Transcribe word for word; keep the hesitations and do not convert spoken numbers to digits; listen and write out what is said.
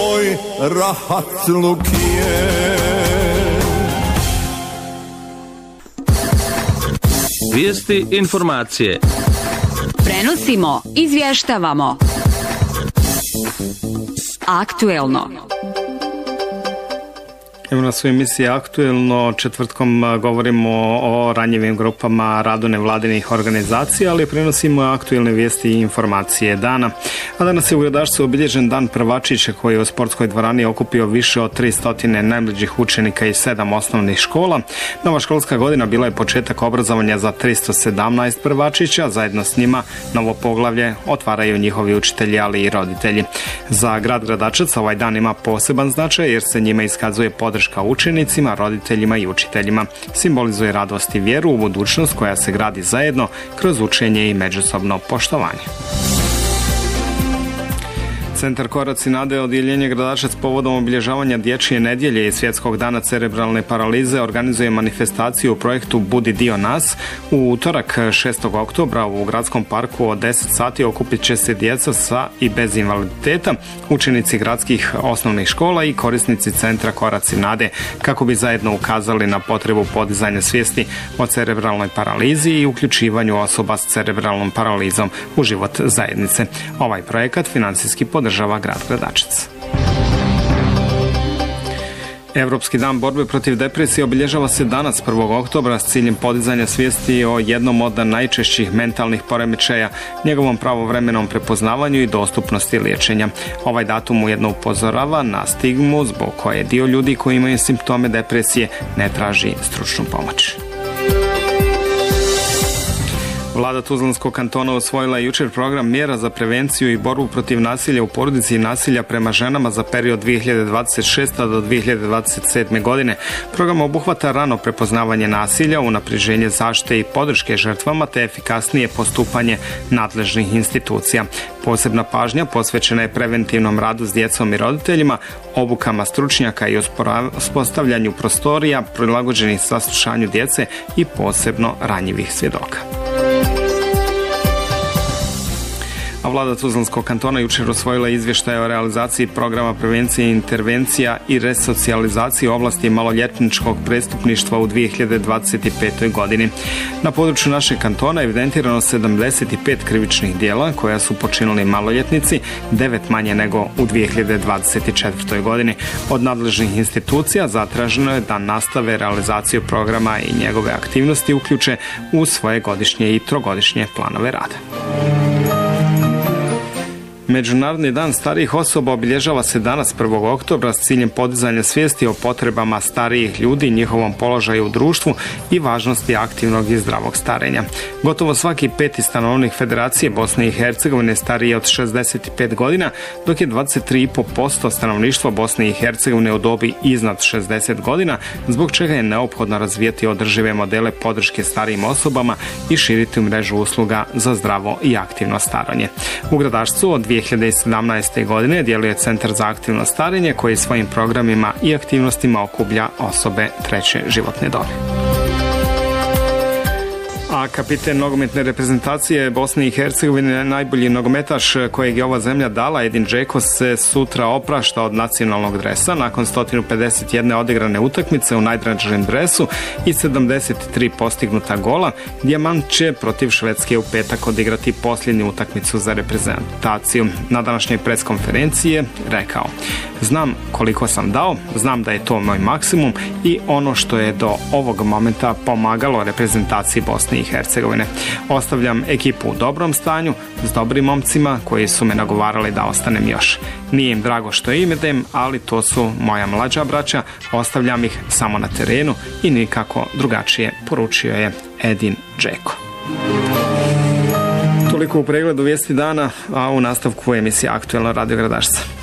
Oj, rahatluk je. Vijesti, informacije. Prenosimo, izvještavamo. Aktuelno. Evo nas u emisiji Aktuelno. Četvrtkom govorimo o ranjivim grupama radu nevladinih organizacija, ali prenosimo aktuelne vijesti i informacije dana. A danas je u Gradačcu obilježen dan prvačića koji je u sportskoj dvorani okupio više od tristo najmlađih učenika iz sedam osnovnih škola. Nova školska godina bila je početak obrazovanja za tristo sedamnaest prvačića. Zajedno s njima novo poglavlje otvaraju njihovi učitelji, ali i roditelji. Za grad Gradačac ovaj dan ima poseban značaj jer se njime iskazuje podrška učenicima, roditeljima i učiteljima. Simbolizuje radost i vjeru u budućnost koja se gradi zajedno kroz učenje i međusobno poštovanje. Centar Koraci nade odjeljenje Gradačac povodom obilježavanja dječje nedjelje i svjetskog dana cerebralne paralize organizuje manifestaciju u projektu Budi dio nas. U utorak šestog oktobra u gradskom parku od deset sati okupit će se djeca sa i bez invaliditeta, učenici gradskih osnovnih škola i korisnici Centra Koraci nade kako bi zajedno ukazali na potrebu podizanja svijesti o cerebralnoj paralizi i uključivanju osoba s cerebralnom paralizom u život zajednice. Ovaj projekat financijski podržava država grad Gradačac. Europski dan borbe protiv depresije obilježava se danas prvog oktobra s ciljem podizanja svijesti o jednom od najčešćih mentalnih poremećaja, njegovom pravovremenom prepoznavanju i dostupnosti liječenja. Ovaj datum ujedno upozorava na stigmu zbog koje dio ljudi koji imaju simptome depresije ne traži stručnu pomoć. Vlada Tuzlanskog kantona usvojila je jučer program mjera za prevenciju i borbu protiv nasilja u porodici i nasilja prema ženama za period dvije hiljade dvadeset šeste. do dvije hiljade dvadeset sedme. godine. Program obuhvata rano prepoznavanje nasilja, unapređenje zaštite i podrške žrtvama te efikasnije postupanje nadležnih institucija. Posebna pažnja posvećena je preventivnom radu s djecom i roditeljima, obukama stručnjaka i uspostavljanju prostorija prilagođenih saslušanju djece i posebno ranjivih svjedoka. A vlada Tuzlanskog kantona jučer usvojila izvještaj o realizaciji programa prevencije, intervencija i resocijalizacije u oblasti maloljetničkog prestupništva u dvije hiljade dvadeset petoj. godini. Na području našeg kantona evidentirano sedamdeset pet krivičnih djela koja su počinili maloljetnici, devet manje nego u dvije hiljade dvadeset četvrtoj. godini. Od nadležnih institucija zatraženo je da nastave realizaciju programa i njegove aktivnosti uključe u svoje godišnje i trogodišnje planove rada. Međunarodni dan starijih osoba obilježava se danas prvog oktobra s ciljem podizanja svijesti o potrebama starijih ljudi, njihovom položaju u društvu i važnosti aktivnog i zdravog starenja. Gotovo svaki peti stanovnik Federacije Bosne i Hercegovine stariji je od šezdeset pet godina, dok je dvadeset tri zarez pet posto stanovništva Bosne i Hercegovine u dobi iznad šezdeset godina, zbog čega je neophodno razvijati održive modele podrške starijim osobama i širiti mrežu usluga za zdravo i aktivno staranje. U Gradačcu od dvije hiljade sedamnaeste. godine djeluje Centar za aktivno starenje koji svojim programima i aktivnostima okuplja osobe treće životne dobi. A kapiten nogometne reprezentacije Bosne i Hercegovine, najbolji nogometaš kojeg je ova zemlja dala, Edin Džeko, se sutra oprašta od nacionalnog dresa nakon sto pedeset jedne odigrane utakmice u najdražem dresu i sedamdeset tri postignuta gola. Dijamant će protiv Švedske u petak odigrati posljednju utakmicu za reprezentaciju. Na današnjoj preskonferenciji je rekao: znam koliko sam dao, znam da je to moj maksimum i ono što je do ovog momenta pomagalo reprezentaciji Bosne i Hercegovine. Ostavljam ekipu u dobrom stanju, s dobrim momcima koji su me nagovarali da ostanem još. Nije im drago što im idem, ali to su moja mlađa braća, ostavljam ih samo na terenu i nikako drugačije, poručio je Edin Džeko. Toliko u pregledu vijesti dana, a u nastavku emisije Aktuelno Radio Gradačca.